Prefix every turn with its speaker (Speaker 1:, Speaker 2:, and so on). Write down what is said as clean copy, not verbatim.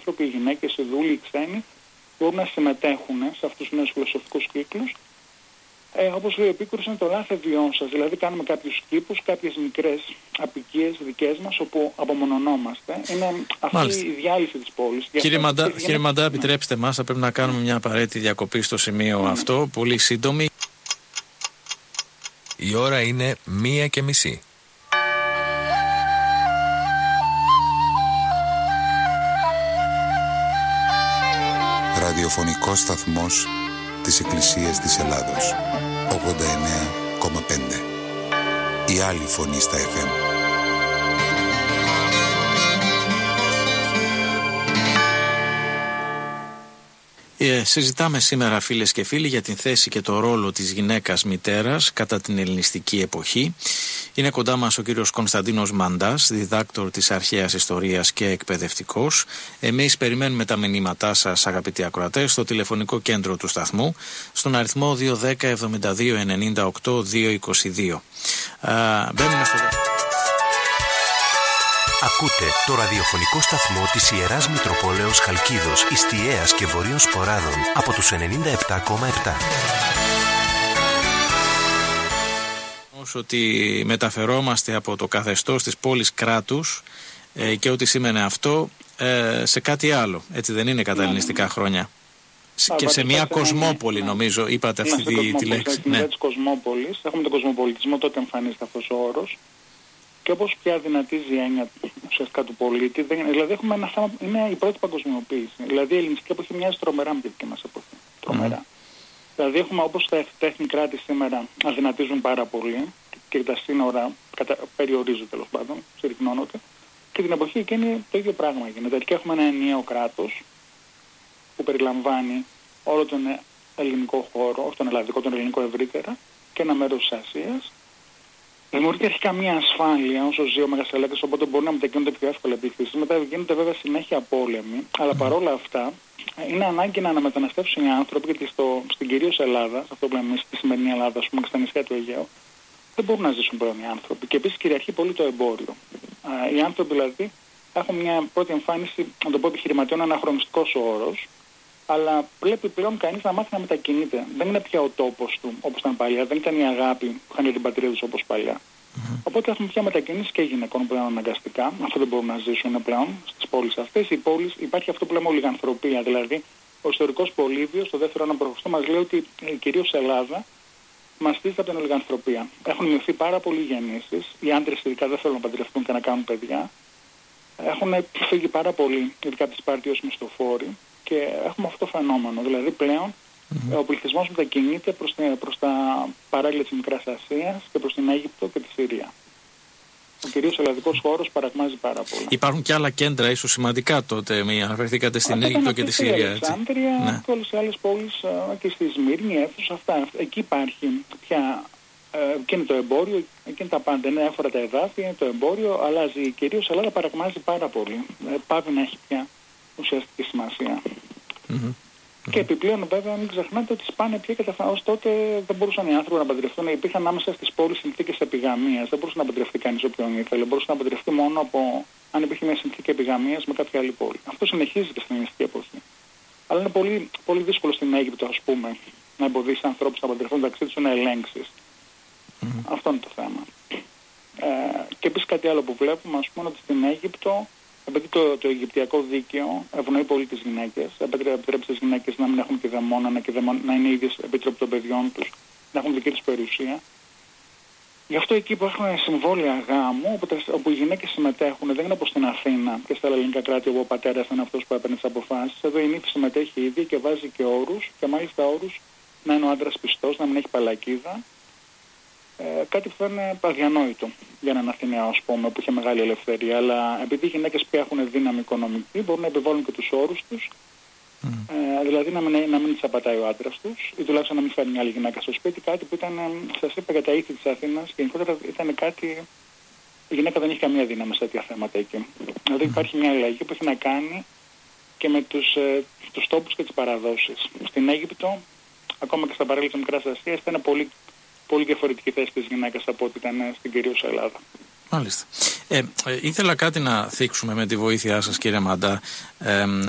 Speaker 1: άνθρωποι, οι γυναίκες, οι δούλοι, οι ξένοι, μπορούν να συμμετέχουν σε αυτούς τους νέους φιλοσοφικούς κύκλους. Όπως λέει ο Επίκουρος, είναι το λάθος βιών σας. Δηλαδή, κάνουμε κάποιους κήπους, κάποιες μικρές απικίες δικές μας, όπου απομονωνόμαστε. Είναι αυτή η διάλυση της πόλης.
Speaker 2: Κύριε Μαντά, επιτρέψτε μας, θα πρέπει να κάνουμε μια απαραίτητη διακοπή στο σημείο αυτό, πολύ σύντομη.
Speaker 3: Η ώρα είναι 1:30.
Speaker 4: Ραδιοφωνικός σταθμός της Εκκλησίας της Ελλάδος, 89,5. Η άλλη φωνή στα FM.
Speaker 2: Συζητάμε σήμερα, φίλες και φίλοι, για την θέση και το ρόλο της γυναίκας μητέρας κατά την ελληνιστική εποχή. Είναι κοντά μας ο κύριος Κωνσταντίνος Μαντάς, διδάκτορ της αρχαίας ιστορίας και εκπαιδευτικός. Εμείς περιμένουμε τα μηνύματά σας, αγαπητοί ακροατές, στο τηλεφωνικό κέντρο του σταθμού, στον αριθμό 210 72 98 222. Μπαίνουμε στο...
Speaker 5: Ακούτε το ραδιοφωνικό σταθμό της Ιεράς Μητροπόλεως Χαλκίδος, Ιστιαίας και Βορείων Σποράδων από τους 97,7.
Speaker 2: Ότι μεταφερόμαστε από το καθεστώς της πόλης κράτους και ότι σήμαινε αυτό σε κάτι άλλο. Έτσι δεν είναι κατά ελληνιστικά χρόνια. Και σε μια κοσμόπολη, νομίζω, είπατε αυτή τη λέξη.
Speaker 1: Ναι, της κοσμόπολης. Έχουμε τον κοσμοπολιτισμό, τότε εμφανίζεται αυτός ο όρος. Και όπως πια δυνατίζει η έννοια ουσιαστικά του πολίτη, δηλαδή έχουμε ένα θέμα, είναι η πρώτη παγκοσμιοποίηση. Δηλαδή η ελληνιστική εποχή μοιάζει τρομερά με τη δική μας εποχή. Τρομερά. Δηλαδή έχουμε, όπως τα έθνη κράτη σήμερα αδυνατίζουν πάρα πολύ και τα σύνορα περιορίζονται, τέλος πάντων, συρρυκνώνονται. Και την εποχή εκείνη το ίδιο πράγμα γίνεται. Και έχουμε ένα ενιαίο κράτος που περιλαμβάνει όλο τον ελληνικό χώρο, όχι τον ελλαδικό, τον ελληνικό ευρύτερα, και ένα μέρος της Ασίας. Δημιουργείται αρχικά μια ασφάλεια όσο ζει ο Μεγασαλέκας, οπότε μπορεί να μετακινούνται πιο εύκολα επιχειρήσεις. Μετά γίνονται βέβαια συνέχεια πόλεμοι, αλλά παρόλα αυτά είναι ανάγκη να αναμεταναστεύσουν οι άνθρωποι, γιατί στην κυρίως Ελλάδα, αυτό που λέμε εμείς, στη σημερινή Ελλάδα, ας πούμε, και στα νησιά του Αιγαίου, δεν μπορούν να ζήσουν πλέον οι άνθρωποι. Και επίσης κυριαρχεί πολύ το εμπόριο. Οι άνθρωποι δηλαδή έχουν μια πρώτη εμφάνιση, να το πω επιχειρηματιών, αναχρονιστικός όρος, αλλά πρέπει πλέον κανείς να μάθει να μετακινείται. Δεν είναι πια ο τόπος του όπως ήταν παλιά, δεν ήταν η αγάπη που είχαν για την πατρίδα τους όπως παλιά. Οπότε έχουμε πια μετακινήσεις και γυναικών πλέον αναγκαστικά, αυτό δεν μπορούν να ζήσουν πλέον στις πόλεις αυτές. Οι πόλεις, υπάρχει αυτό που λέμε ολιγανθρωπία, δηλαδή ο ιστορικός Πολύβιος, στο δεύτερο αιώνα π.Χ. μας λέει ότι κυρίως η Ελλάδα μαστίζεται από την ολιγανθρωπία. Έχουν μειωθεί πάρα πολλοί γεννήσεις, οι άντρες ειδικά δεν θέλουν να παντρευτούν και να κάνουν παιδιά. Έχουν φύγει πάρα πολύ, ειδικά από τις πάρτιες μισθοφόροι. Και έχουμε αυτό το φαινόμενο. Δηλαδή πλέον ο πληθυσμός μετακινείται προς τα παράλια της Μικράς Ασίας και προς την Αίγυπτο και τη Συρία. Ο κυρίως ελλαδικός χώρος παραγμάζει πάρα πολλά.
Speaker 2: Υπάρχουν και άλλα κέντρα ίσως σημαντικά τότε. Αναφερθήκατε στην Αίγυπτο και τη Συρία.
Speaker 1: Στην Αλεξάνδρεια και όλες οι άλλες πόλεις και στη Σμύρνη, Έφεσο, αυτά. Εκεί υπάρχει πια. Εκεί είναι το εμπόριο, εκεί είναι τα πάντα. Είναι έφορα τα εδάφια, είναι το εμπόριο, αλλάζει. Κυρίως η Ελλάδα παραγμάζει πάρα πολύ. Πάβει να έχει πια ουσιαστική σημασία. Και επιπλέον βέβαια μην ξεχνάτε ότι σπάνε πια και ως τότε δεν μπορούσαν οι άνθρωποι να παντρευτούν. Υπήρχαν άμεσα στις πόλεις συνθήκες επιγαμίας. Δεν μπορούσε να παντρευτεί κανείς όποιον ήθελε. Μπορούσε να παντρευτεί μόνο αν υπήρχε μια συνθήκη επιγαμίας με κάποια άλλη πόλη. Αυτό συνεχίζεται στην ελληνιστική εποχή. Αλλά είναι πολύ, πολύ δύσκολο στην Αίγυπτο, ας πούμε, να εμποδίσει ανθρώπους να παντρευτούν μεταξύ τους, να ελέγξεις. Αυτό είναι το θέμα. Και επίσης κάτι άλλο που βλέπουμε, ας πούμε, ότι στην Αίγυπτο, επειδή το Αιγυπτιακό δίκαιο ευνοεί πολύ τις γυναίκες, επιτρέπει στις γυναίκες να μην έχουν τη δαιμόνα και να είναι ίδιες επίτροποι των παιδιών τους, να έχουν δική τους περιουσία. Γι' αυτό εκεί που έχουν συμβόλαια γάμου, όπου οι γυναίκες συμμετέχουν, δεν είναι όπως στην Αθήνα και στα άλλα ελληνικά κράτη, όπου ο πατέρας είναι αυτός που έπαιρνε τις αποφάσεις. Εδώ η νύφη συμμετέχει ήδη και βάζει και όρους, και μάλιστα όρους να είναι ο άντρας πιστός, να μην έχει παλακίδα. Κάτι που θα είναι αδιανόητο για έναν Αθηναίο, ας πούμε, που είχε μεγάλη ελευθερία. Αλλά επειδή οι γυναίκες πια έχουν δύναμη οικονομική, μπορούν να επιβάλλουν και τους όρους τους. Δηλαδή να μην τις απατάει ο άντρας τους, ή τουλάχιστον να μην φέρνει μια άλλη γυναίκα στο σπίτι. Κάτι που ήταν, σας είπα, για τα ήθη της Αθήνας, και γενικότερα ήταν κάτι. Η γυναίκα δεν είχε καμία δύναμη σε τέτοια θέματα εκεί. Δηλαδή υπάρχει μια αλλαγή που έχει να κάνει και με τους τόπους και τις παραδόσεις. Στην Αίγυπτο, ακόμα και στα παράλια της Μικράς Ασίας, ήταν πολύ διαφορετική θέση της γυναίκας από ό,τι ήταν στην κυρίως Ελλάδα.
Speaker 2: Μάλιστα. Ήθελα κάτι να θίξουμε με τη βοήθειά σας, κύριε Μαντά.